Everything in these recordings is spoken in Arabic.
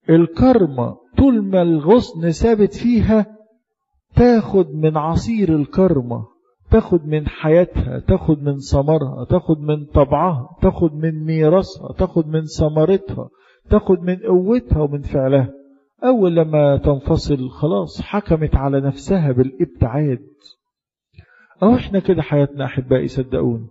الكرمة طول ما الغصن ثابت فيها تاخد من عصير الكرمة، تاخد من حياتها، تاخد من ثمرها، تاخد من طبعها، تاخد من ميراثها، تاخد من ثمرتها، تاخد من قوتها ومن فعلها. أول لما تنفصل خلاص حكمت على نفسها بالابتعاد. أو إحنا كده حياتنا أحبائي صدقون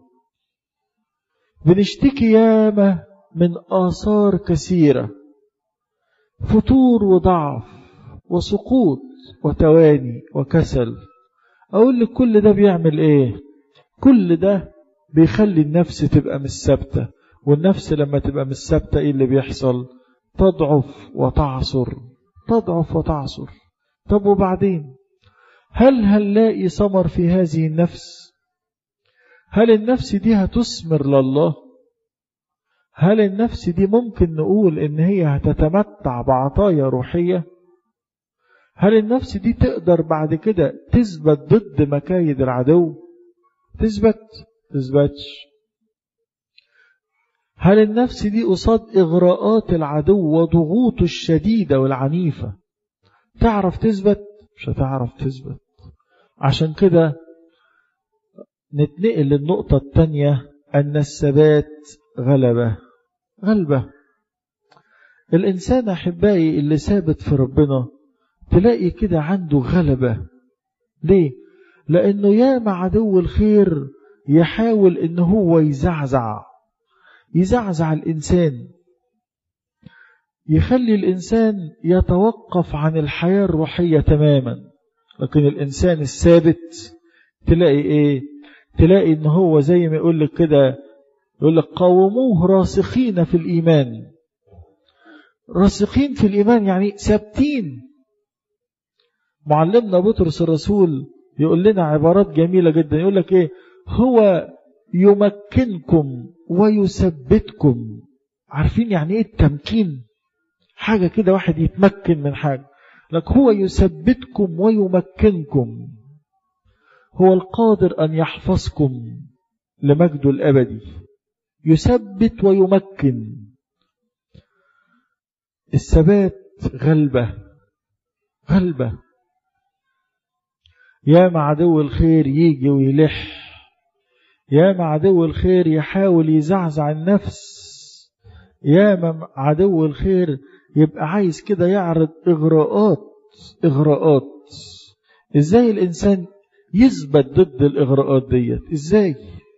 بنشتكي ياما من آثار كثيرة، فتور وضعف وسقوط وتواني وكسل. أقول لك كل ده بيعمل إيه؟ كل ده بيخلي النفس تبقى مش ثابتة، والنفس لما تبقى مش ثابتة إيه اللي بيحصل؟ تضعف وتعصر، تضعف وتعصر. طب وبعدين هل هنلاقي ثمر في هذه النفس؟ هل النفس دي هتثمر لله؟ هل النفس دي ممكن نقول إن هي هتتمتع بعطايا روحية؟ هل النفس دي تقدر بعد كده تثبت ضد مكايد العدو؟ تثبتش. هل النفس دي قصاد إغراءات العدو وضغوطه الشديدة والعنيفة تعرف تثبت؟ مش هتعرف تثبت. عشان كده نتنقل للنقطة الثانية، أن الثبات غلبة. الإنسان أحبائي اللي ثابت في ربنا تلاقي كده عنده غلبة. ليه؟ لأنه ياما عدو الخير يحاول إنه هو يزعزع الإنسان، يخلي الإنسان يتوقف عن الحياة الروحية تماما. لكن الإنسان الثابت تلاقي إيه؟ تلاقي إنه هو زي ما يقول لك كده، يقول لك قاوموه راسخين في الإيمان. راسخين في الإيمان يعني ثابتين. معلمنا بطرس الرسول يقول لنا عبارات جميلة جدا، يقول لك إيه؟ هو يمكنكم ويثبتكم. عارفين يعني إيه التمكين؟ حاجة كده واحد يتمكن من حاجة، لك هو يثبتكم ويمكنكم. هو القادر أن يحفظكم لمجده الأبدي، يثبت ويمكن. الثبات غلبة. يا مع عدو الخير يجي ويلح، يا مع عدو الخير يحاول يزعزع النفس، يا مع عدو الخير يبقى عايز كده يعرض إغراءات. إزاي الإنسان يثبت ضد الإغراءات ديت؟ إزاي؟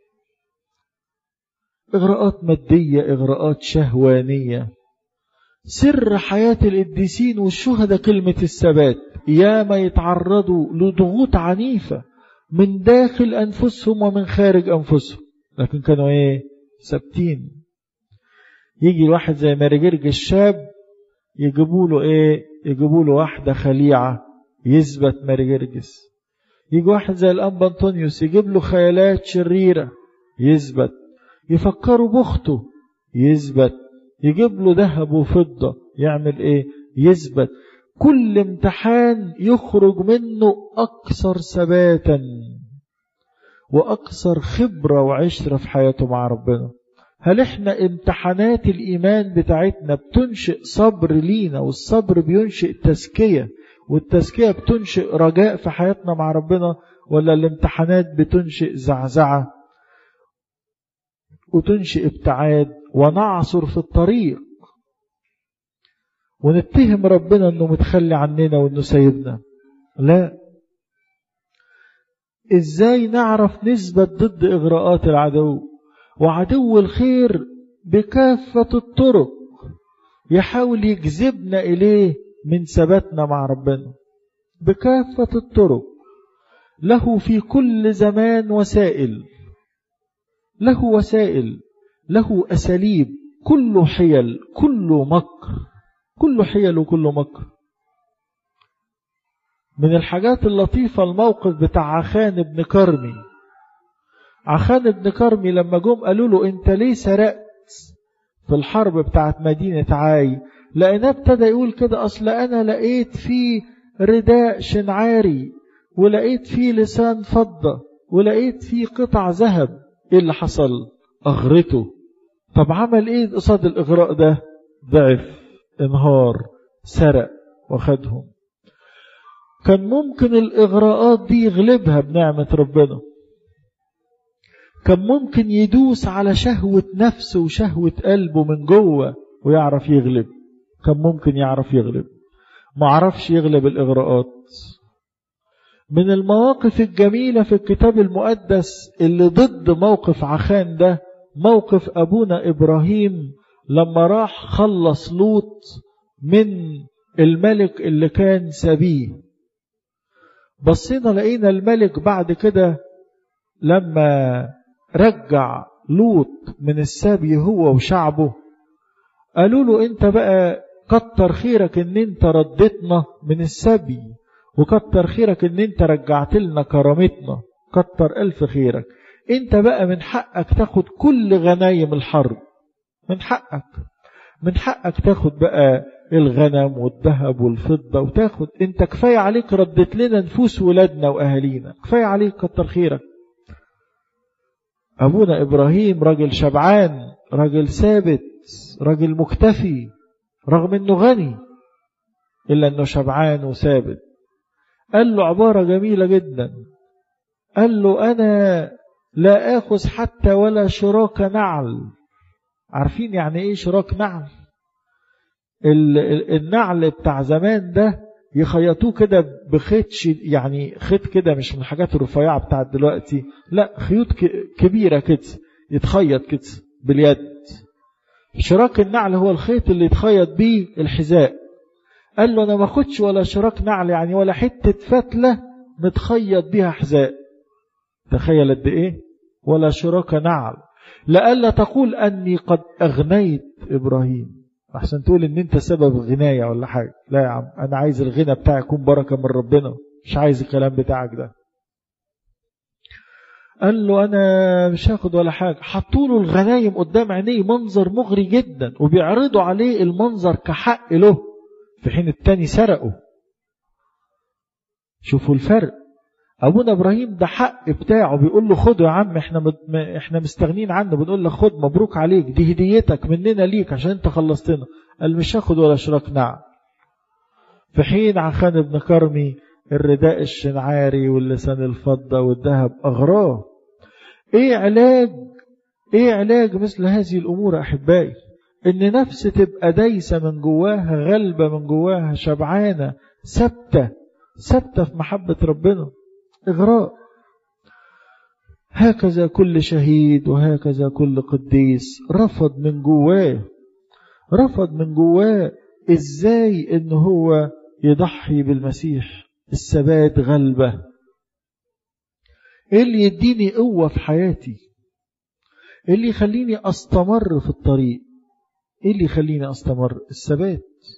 إغراءات مادية، إغراءات شهوانية. سر حياة القديسين والشهداء كلمة الثبات. ياما يتعرضوا لضغوط عنيفة من داخل أنفسهم ومن خارج أنفسهم، لكن كانوا إيه؟ ثابتين. يجي الواحد زي مارجرج الشاب يجيبوا له إيه؟ يجيبوا له واحدة خليعة يثبت مارجرجس. يجي واحد زي الأنبا أنطونيوس يجيب له خيالات شريرة يثبت. يفكروا بأخته يثبت. يجيب له ذهب وفضة يعمل إيه؟ يثبت. كل امتحان يخرج منه أكثر ثباتا وأكثر خبرة وعشرة في حياته مع ربنا. هل احنا امتحانات الإيمان بتاعتنا بتنشئ صبر لينا، والصبر بينشئ تزكية، والتزكية بتنشئ رجاء في حياتنا مع ربنا، ولا الامتحانات بتنشئ زعزعة وتنشئ ابتعاد ونعصر في الطريق ونتهم ربنا انه متخلي عننا وانه سايبنا؟ لا. ازاي نعرف نثبت ضد اغراءات العدو؟ وعدو الخير بكافة الطرق يحاول يجذبنا اليه من ثباتنا مع ربنا بكافة الطرق. له في كل زمان وسائل، له أساليب، كله حيل، كله مكر، كله حيل وكله مكر. من الحاجات اللطيفة الموقف بتاع عخان بن كرمي. عخان بن كرمي لما جم قالوا له انت ليه سرقت في الحرب بتاعت مدينة عاي؟ لأنه ابتدى يقول كده أصل أنا لقيت فيه رداء شنعاري، ولقيت فيه لسان فضة، ولقيت فيه قطع ذهب. ايه اللي حصل؟ أغرته. طب عمل ايه قصاد الإغراء ده؟ ضعف، انهار، سرق وخدهم. كان ممكن الإغراءات دي يغلبها بنعمة ربنا، كان ممكن يدوس على شهوة نفسه وشهوة قلبه من جوه ويعرف يغلب، كان ممكن يعرف يغلب، ما عرفش يغلب الإغراءات. من المواقف الجميلة في الكتاب المقدس اللي ضد موقف عخان ده موقف أبونا إبراهيم لما راح خلص لوط من الملك اللي كان سبيه. بصينا لقينا الملك بعد كده لما رجع لوط من السبي هو وشعبه قالوا له انت بقى كتر خيرك ان انت ردتنا من السبي، وكتر خيرك ان انت رجعت لنا كرامتنا، كتر ألف خيرك، انت بقى من حقك تاخد كل غنايم الحرب، من حقك تاخد بقى الغنم والذهب والفضة وتاخد، انت كفاية عليك ردت لنا نفوس ولادنا واهالينا، كفاية عليك كتر خيرك. أبونا إبراهيم راجل شبعان، راجل ثابت، راجل مكتفي، رغم أنه غني إلا أنه شبعان وثابت. قال له عبارة جميلة جدا، قال له أنا لا أخذ حتى ولا شراك نعل. عارفين يعني إيه شراك نعل؟ النعل بتاع زمان ده يخيطوه كده بخيط، يعني خيط كده مش من الحاجات الرفيعة بتاعت دلوقتي، لا خيوط كبيرة كده يتخيط كده باليد. شراك النعل هو الخيط اللي يتخيط بيه الحذاء. قال له أنا ما أخدش ولا شراك نعل، يعني ولا حتة فتلة متخيط بيها حذاء. تخيل قد إيه؟ ولا شراك نعل، لألا تقول أني قد أغنيت إبراهيم، أحسن تقول إن أنت سبب غناية ولا حاجة. لا يا عم، أنا عايز الغنى بتاعي يكون بركة من ربنا، مش عايز الكلام بتاعك ده. قال له أنا مش هاخد ولا حاجة. حطوا له الغنايم قدام عينيه، منظر مغري جدا، وبيعرضوا عليه المنظر كحق له، في حين التاني سرقه. شوفوا الفرق. أبونا إبراهيم ده حق بتاعه، بيقول له خده يا عم، احنا مستغنين عنه، بنقول له خد مبروك عليك، دي هديتك مننا ليك عشان انت خلصتنا. قال مش هاخد ولا شراك نعم. في حين عخان ابن كرمي الرداء الشنعاري واللسان الفضة والذهب أغراه. ايه علاج مثل هذه الأمور أحبائي؟ ان نفس تبقى دايسة من جواها، غلبة من جواها، شبعانة، ثابتة في محبة ربنا. إغراء. هكذا كل شهيد وهكذا كل قديس رفض من جواه ازاي ان هو يضحي بالمسيح. الثبات غلبة. ايه اللي يديني قوة في حياتي؟ ايه اللي يخليني استمر في الطريق؟ ايه اللي يخليني استمر؟ الثبات.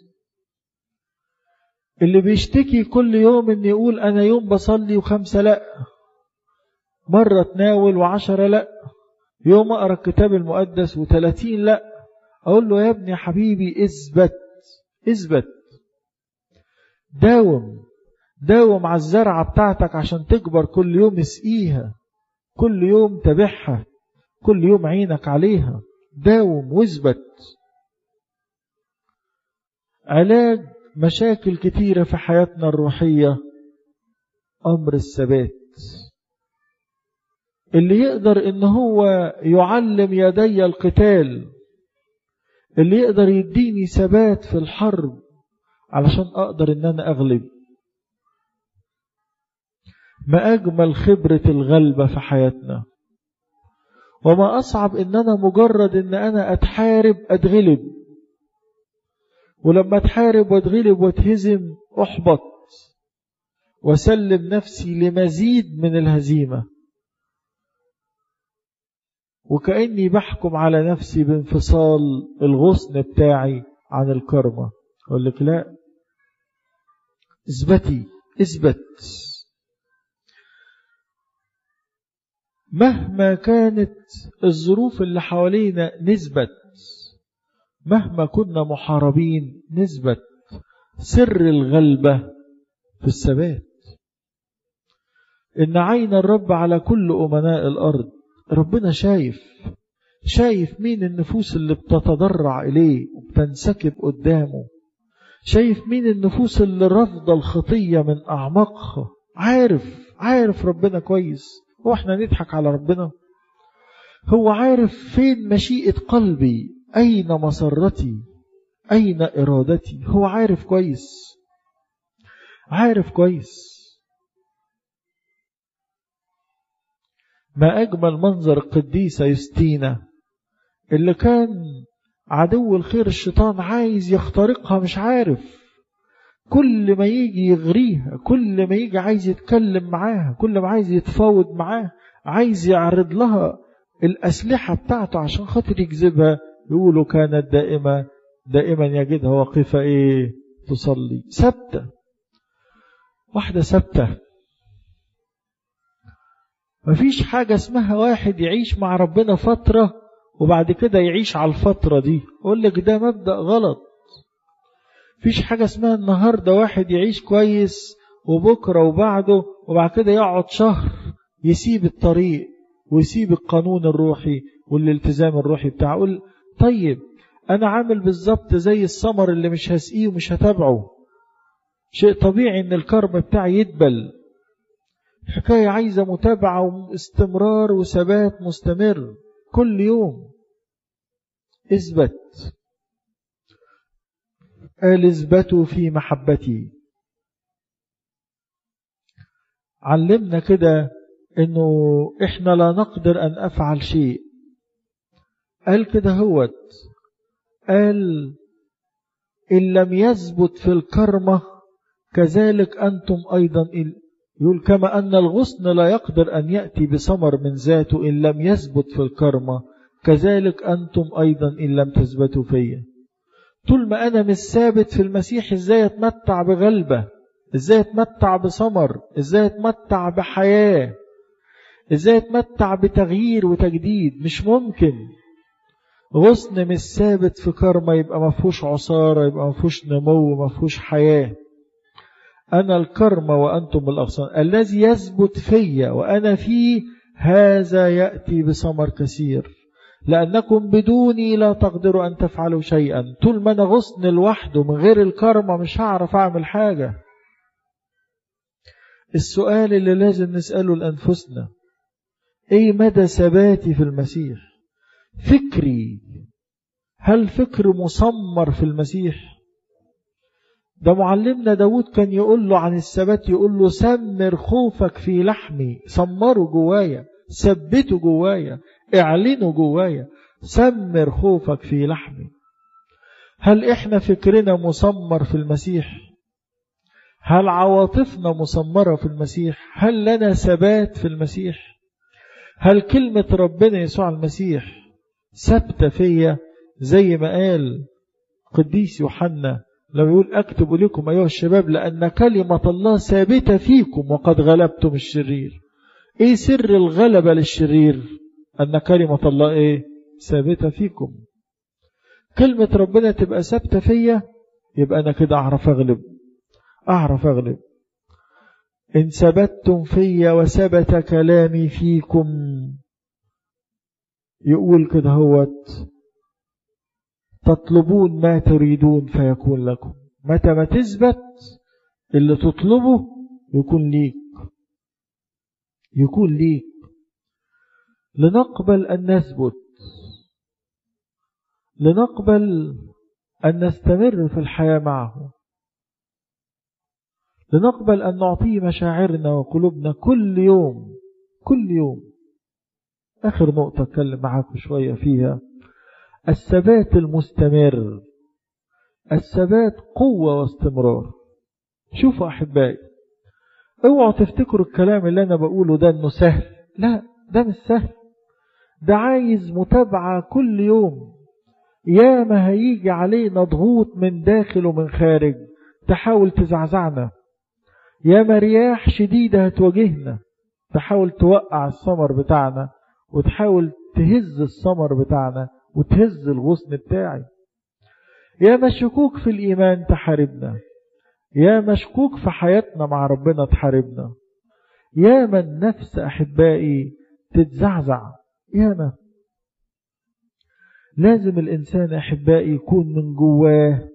اللي بيشتكي كل يوم ان يقول انا يوم بصلي و5 لا، مرة تناول و10 لا، يوم اقرأ الكتاب المقدس و30 لا، اقول له يا ابني يا حبيبي اثبت، داوم على الزرعة بتاعتك عشان تكبر، كل يوم اسقيها، كل يوم تبعها، كل يوم عينك عليها، داوم واثبت. علاج مشاكل كتيرة في حياتنا الروحية أمر الثبات. اللي يقدر إن هو يعلم يدي القتال، اللي يقدر يديني ثبات في الحرب علشان أقدر إن أنا أغلب. ما أجمل خبرة الغلبة في حياتنا، وما أصعب إن أنا مجرد إن أنا أتحارب أتغلب، ولما أتحارب وأتغلب وأتهزم أحبط وسلم نفسي لمزيد من الهزيمة، وكأني بحكم على نفسي بانفصال الغصن بتاعي عن الكرمة. أقول لك لا، اثبت. مهما كانت الظروف اللي حوالينا نثبت، مهما كنا محاربين نثبت. سر الغلبة في الثبات. إن عين الرب على كل أمناء الأرض. ربنا شايف مين النفوس اللي بتتضرع إليه وبتنسكب قدامه، شايف مين النفوس اللي رافضة الخطية من أعماقها، عارف ربنا كويس. هو احنا نضحك على ربنا؟ هو عارف فين مشيئة قلبي، أين مسرتي، أين إرادتي. هو عارف كويس. ما أجمل منظر القديسة يوستينا اللي كان عدو الخير الشيطان عايز يخترقها، مش عارف. كل ما يجي يغريها، كل ما يجي عايز يتكلم معاها، كل ما عايز يتفاوض معاها، عايز يعرض لها الأسلحة بتاعته عشان خاطر يجذبها، يقولوا كانت دائما يجدها واقفة تصلي، ثابتة. واحدة ثابتة. مفيش حاجة اسمها واحد يعيش مع ربنا فترة وبعد كده يعيش على الفترة دي. أقول لك ده مبدأ غلط. مفيش حاجة اسمها النهاردة واحد يعيش كويس وبكرة وبعده وبعد كده يقعد شهر يسيب الطريق ويسيب القانون الروحي والالتزام الروحي بتاعه. أقول طيب أنا عامل بالظبط زي الثمر اللي مش هسقيه ومش هتابعه. شيء طبيعي إن الكرم بتاعي يدبل. الحكاية عايزة متابعة واستمرار وثبات مستمر كل يوم. اثبت. قال اثبتوا في محبتي. علمنا كده انه احنا لا نقدر ان افعل شيء. قال كده قال ان لم يثبت في الكرمة كذلك انتم ايضا. يقول كما ان الغصن لا يقدر ان يأتي بثمر من ذاته ان لم يثبت في الكرمة كذلك انتم ايضا ان لم تثبتوا فيا. طول ما أنا مش ثابت في المسيح إزاي أتمتع بغلبة، إزاي أتمتع بثمر، إزاي أتمتع بحياة، إزاي أتمتع بتغيير وتجديد. مش ممكن. غصن مش ثابت في كرمة يبقى مفهوش عصارة، يبقى مفهوش نمو، مفهوش حياة. أنا الكرمة وأنتم الأغصان. الذي يثبت فيا وأنا فيه هذا يأتي بثمر كثير، لأنكم بدوني لا تقدروا أن تفعلوا شيئا. طول ما أنا غصن لوحده من غير الكرمة مش هعرف أعمل حاجة. السؤال اللي لازم نسأله لأنفسنا إيه مدى ثباتي في المسيح؟ فكري، هل فكر مسمر في المسيح؟ ده معلمنا داود كان يقول له عن الثبات، يقول له سمر خوفك في لحمي. سمره جوايا، ثبته جوايا، اعلنه جوايا. سمر خوفك في لحمي. هل احنا فكرنا مسمر في المسيح؟ هل عواطفنا مسمرة في المسيح؟ هل لنا ثبات في المسيح؟ هل كلمة ربنا يسوع المسيح ثابتة فيا زي ما قال قديس يوحنا لو يقول أكتب لكم أيها الشباب لأن كلمة الله ثابتة فيكم وقد غلبتم الشرير. إيه سر الغلبة للشرير؟ أن كلمة الله ثابتة فيكم. كلمة ربنا تبقى ثابتة فيا، يبقى أنا كده أعرف أغلب. إن ثبتتم فيا وثبت كلامي فيكم، يقول كده تطلبون ما تريدون فيكون لكم. متى ما تثبت اللي تطلبه يكون ليك. لنقبل أن نثبت، لنقبل أن نستمر في الحياة معه، لنقبل أن نعطيه مشاعرنا وقلوبنا كل يوم. آخر نقطة أتكلم معاكم شوية فيها، الثبات المستمر. الثبات قوة واستمرار. شوفوا أحبائي، اوعوا تفتكروا الكلام اللي أنا بقوله ده أنه سهل. لا، ده مش سهل. ده عايز متابعة كل يوم. ياما هيجي علينا ضغوط من داخل ومن خارج تحاول تزعزعنا. ياما رياح شديدة هتواجهنا تحاول توقع الثمر بتاعنا وتحاول تهز الثمر بتاعنا وتهز الغصن بتاعي. ياما شكوك في الإيمان تحاربنا، ياما شكوك في حياتنا مع ربنا تحاربنا، ياما النفس أحبائي تتزعزع. ياما لازم الإنسان أحبائي يكون من جواه